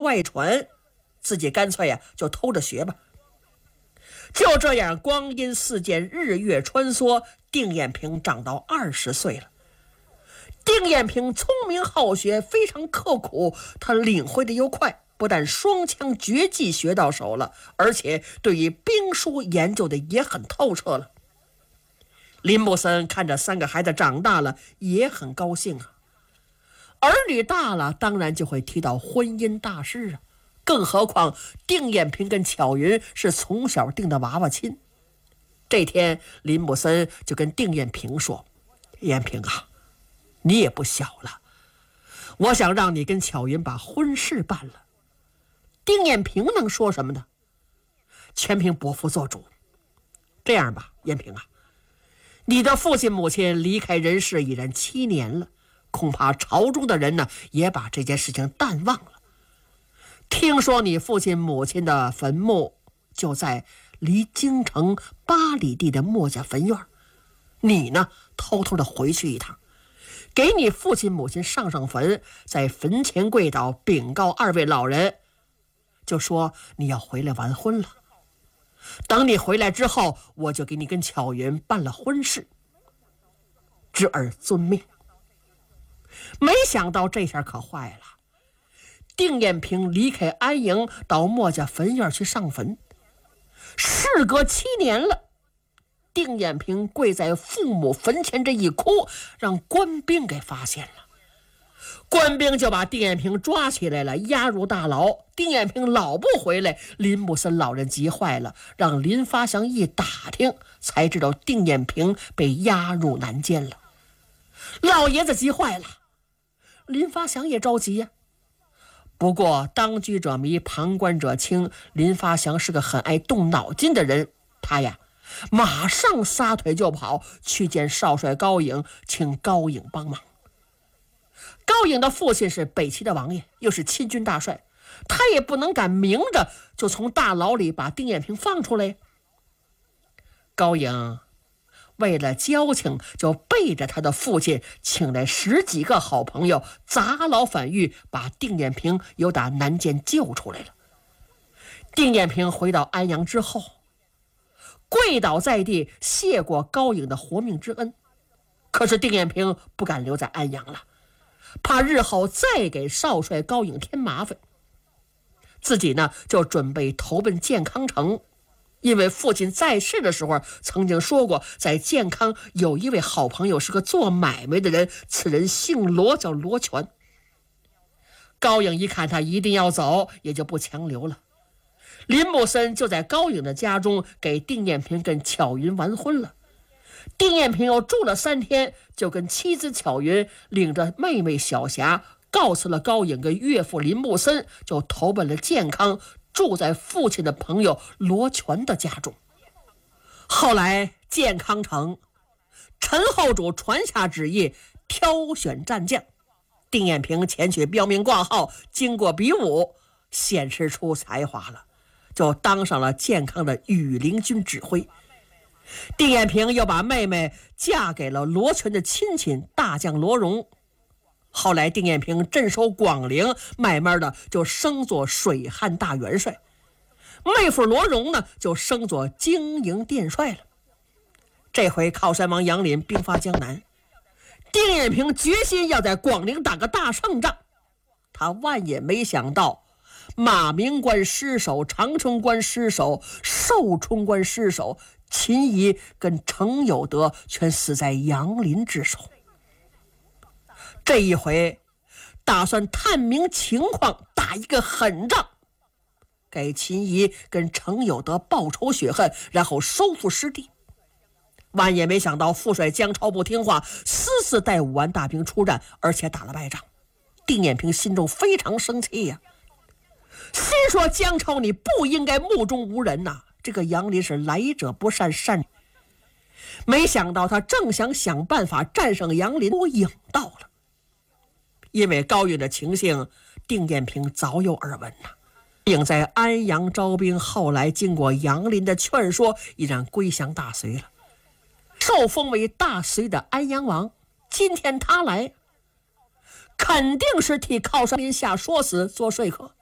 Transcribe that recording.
外传，自己干脆就偷着学吧。就这样，光阴似箭，日月穿梭，丁彦平长到20岁了。丁彦平聪明好学，非常刻苦，他领会的又快，不但双枪绝技学到手了，而且对于兵书研究的也很透彻了。林木森看着3个孩子长大了，也很高兴啊。儿女大了，当然就会提到婚姻大事啊。更何况丁彦平跟巧云是从小定的娃娃亲。这天，林木森就跟丁彦平说：“彦平啊，你也不小了，我想让你跟巧云把婚事办了。”丁彦平能说什么呢？全凭伯父做主。这样吧，彦平啊，你的父亲母亲离开人世已然7年了，恐怕朝中的人呢也把这件事情淡忘了。听说你父亲母亲的坟墓就在离京城8里地的墨家坟院，你呢偷偷的回去一趟，给你父亲母亲上坟，在坟前跪倒，禀告2位老人，就说你要回来完婚了。等你回来之后，我就给你跟巧云办了婚事。侄儿遵命。没想到这下可坏了，丁彦平离开安营，到墨家坟院去上坟。事隔7年了，丁彦平跪在父母坟前这一哭，让官兵给发现了。官兵就把丁彦平抓起来了，押入大牢。丁彦平老不回来，林木森老人急坏了，让林发祥一打听，才知道丁彦平被押入南监了。老爷子急坏了，林发祥也着急呀。不过当局者迷，旁观者清，林发祥是个很爱动脑筋的人，他马上撒腿就跑，去见少帅高颖，请高颖帮忙。高颖的父亲是北齐的王爷，又是亲军大帅，他也不能敢明着就从大牢里把丁彦平放出来。高颖为了交情，就背着他的父亲请来10几个好朋友，砸牢反狱，把丁彦平由打南监救出来了。丁彦平回到安阳之后，跪倒在地，谢过高颖的活命之恩。可是丁彦平不敢留在安阳了，怕日后再给少帅高颖添麻烦，自己呢就准备投奔建康城。因为父亲在世的时候曾经说过，在建康有一位好朋友是个做买卖的人，此人姓罗，叫罗全。高颖一看他一定要走，也就不强留了。林木森就在高颖的家中给丁彦平跟巧云完婚了。丁彦平又住了3天，就跟妻子巧云领着妹妹小霞告诉了高颖跟岳父林木森，就投奔了建康，住在父亲的朋友罗全的家中。后来建康城，陈后主传下旨意，挑选战将，丁彦平前去标明挂号，经过比武，显示出才华了，就当上了建康的羽林军指挥。丁彦平又把妹妹嫁给了罗全的亲戚大将罗荣。后来丁彦平镇守广陵，慢慢的就升作水汉大元帅，妹夫罗荣呢就升作经营殿帅了。这回靠山王杨林兵发江南，丁彦平决心要在广陵打个大胜仗。他万也没想到，马鸣关失守，长春关失守，寿春关失守，秦仪跟程有德全死在杨林之手。这一回打算探明情况，打一个狠仗，给秦仪跟程有德报仇雪恨，然后收复失地。万也没想到副帅姜超不听话，私自带5万大兵出战，而且打了败仗。丁彦平心中非常生气呀，心说姜超你不应该目中无人呐，这个杨林是来者不善，善。没想到他正想办法战胜杨林，多影到了。因为高颖的情形，丁彦平早有耳闻呐。颖在安阳招兵，后来经过杨林的劝说，已然归降大隋了，受封为大隋的安阳王。今天他来，肯定是替靠山林下说死做说客。